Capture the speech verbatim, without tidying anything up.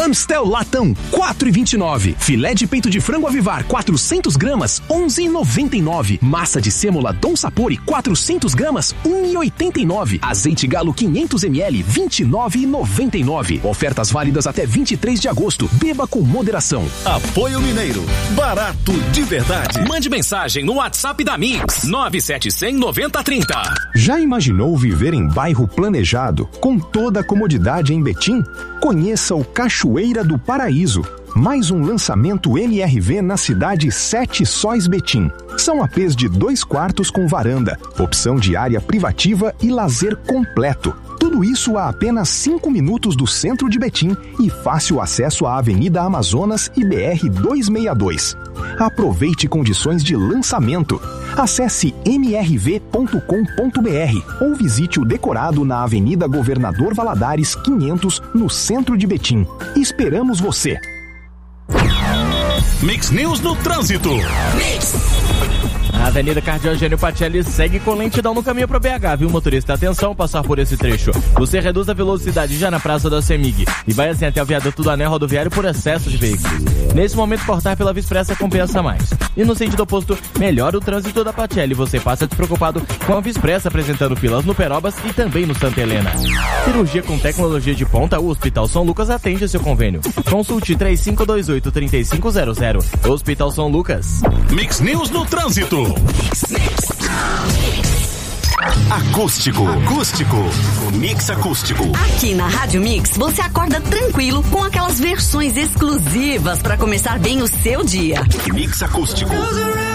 Amstel Latão, quatro e vinte e nove. Filé de peito de frango Avivar, quatrocentos gramas, onze e noventa e nove. Massa de sêmola Dom Sapori, quatrocentos gramas, um e oitenta e nove. Azeite Galo quinhentos mililitros, vinte e nove e noventa e nove. Ofertas válidas até vinte e três de agosto. Beba com moderação. Apoio Mineiro. Barato de verdade. Mande mensagem no WhatsApp da Mix, nove sete zero zero, nove zero três zero. Já imaginou viver em bairro planejado, com toda a comodidade em Betim? Conheça o Cachoeira do Paraíso. Mais um lançamento M R V na cidade Sete Sóis Betim. São A Pês de dois quartos com varanda, opção de área privativa e lazer completo. Tudo isso a apenas cinco minutos do centro de Betim e fácil acesso à Avenida Amazonas e B R duzentos e sessenta e dois. Aproveite condições de lançamento. Acesse m r v ponto com ponto b r ou visite o decorado na Avenida Governador Valadares quinhentos, no centro de Betim. Esperamos você! Mix News no trânsito. Mix. A Avenida Cardeal Eugênio Pacelli segue com lentidão no caminho para B H, viu, motorista? Atenção, passar por esse trecho. Você reduz a velocidade já na Praça da CEMIG e vai assim até o viaduto do Anel Rodoviário por excesso de veículos. Nesse momento, cortar pela Via Expressa compensa mais. E no sentido oposto, melhora o trânsito da Pacelli. Você passa despreocupado com a Via Expressa apresentando filas no Perobas e também no Santa Helena. Cirurgia com tecnologia de ponta, o Hospital São Lucas atende seu convênio. Consulte três cinco dois oito, três cinco zero zero. Hospital São Lucas. Mix News no trânsito. Acústico. Acústico. Mix acústico. Aqui na Rádio Mix, você acorda tranquilo com aquelas versões exclusivas para começar bem o seu dia. Mix acústico.